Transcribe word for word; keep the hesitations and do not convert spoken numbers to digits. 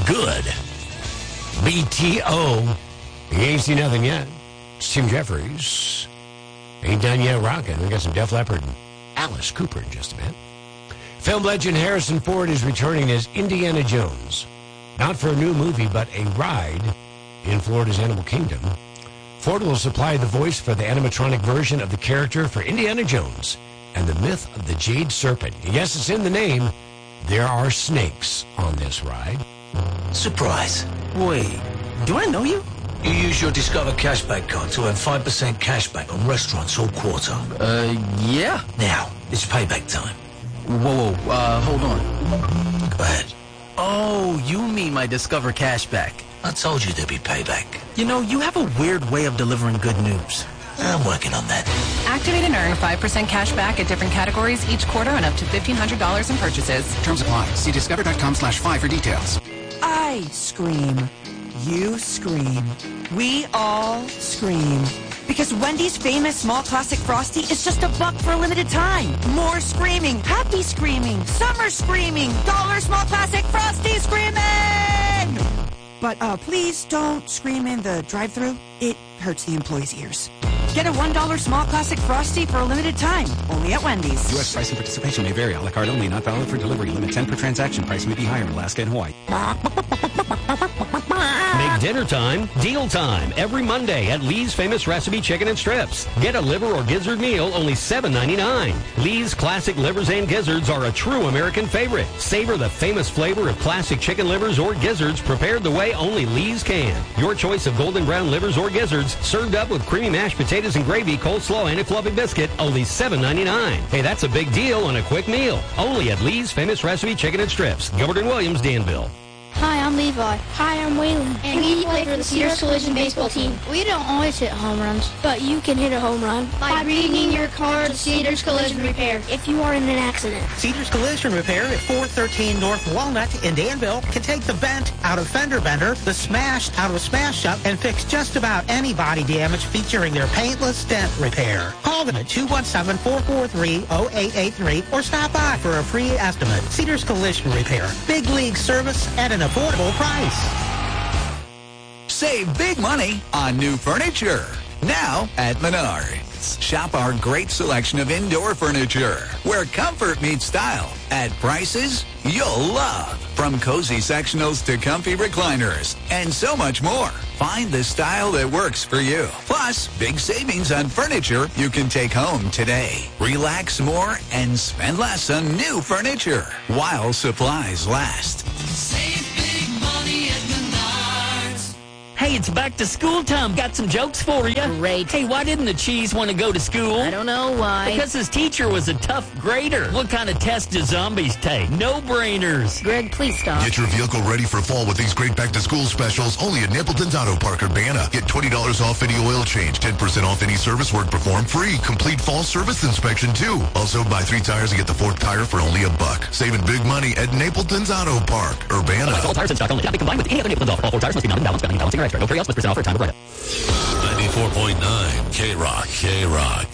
good. B T O. You ain't seen nothing yet. It's Tim Jeffries. Ain't done yet rocking. We got some Def Leppard and Alice Cooper in just a minute. Film legend Harrison Ford is returning as Indiana Jones. Not for a new movie, but a ride in Florida's Animal Kingdom. Ford will supply the voice for the animatronic version of the character for Indiana Jones and the myth of the Jade Serpent. Yes, it's in the name. There are snakes on this ride. Surprise. Wait, do I know you? You use your Discover cashback card to earn five percent cashback on restaurants all quarter. Uh, yeah. Now, it's payback time. Whoa, whoa, uh, hold on. Go ahead. Oh, you mean my Discover cashback. I told you there'd be payback. You know, you have a weird way of delivering good news. I'm working on that. Activate and earn five percent cash back at different categories each quarter on up to fifteen hundred dollars in purchases. Terms apply. See discover.com slash five for details. I scream. You scream. We all scream. Because Wendy's famous small classic Frosty is just a buck for a limited time. More screaming, happy screaming, summer screaming, dollar small classic Frosty screaming! But uh, please don't scream in the drive-thru. It hurts the employees' ears. Get a one dollar small classic Frosty for a limited time. Only at Wendy's. U S price and participation may vary. A la carte only. Not valid for delivery. Limit ten per transaction. Price may be higher in Alaska and Hawaii. Make dinner time deal time every Monday at Lee's Famous Recipe Chicken and Strips. Get a liver or gizzard meal, only seven ninety-nine. Lee's classic livers and gizzards are a true American favorite. Savor the famous flavor of classic chicken livers or gizzards prepared the way only Lee's can. Your choice of golden brown livers or gizzards served up with creamy mashed potatoes and gravy, coleslaw, and a fluffy biscuit, only seven ninety-nine. Hey, that's a big deal on a quick meal. Only at Lee's Famous Recipe Chicken and Strips. Gilbert and Williams, Danville. Hi, I'm Levi. Hi, I'm Waylon. And we play for the Cedars Collision baseball team. We don't always hit home runs, but you can hit a home run by bringing your car to Cedars Collision Repair if you are in an accident. Cedars Collision Repair at four thirteen North Walnut in Danville can take the bent out of fender bender, the smashed out of smash up, and fix just about any body damage featuring their paintless dent repair. Call them at two one seven, four four three, zero eight eight three or stop by for a free estimate. Cedars Collision Repair. Big league service at an affordable price. Save big money on new furniture. Now at Menards. Shop our great selection of indoor furniture where comfort meets style at prices you'll love. From cozy sectionals to comfy recliners and so much more. Find the style that works for you. Plus, big savings on furniture you can take home today. Relax more and spend less on new furniture while supplies last. Save big money at Menards. Hey, it's back to school time. Got some jokes for you. Great. Hey, why didn't the cheese want to go to school? I don't know why. Because his teacher was a tough grader. What kind of test do zombies take? No-brainers. Greg, please stop. Get your vehicle ready for fall with these great back-to-school specials only at Napleton's Auto Park, Urbana. Get twenty dollars off any oil change, ten percent off any service work performed, free complete fall service inspection, too. Also, buy three tires and get the fourth tire for only a buck. Saving big money at Napleton's Auto Park, Urbana. All tires in stock only. Cannot be combined with any other Napleton's offer. All four tires must be mounted, balanced, balancing, or extra. No free outs with percent off for a time of write-up. ninety-four point nine K-Rock, K-Rock.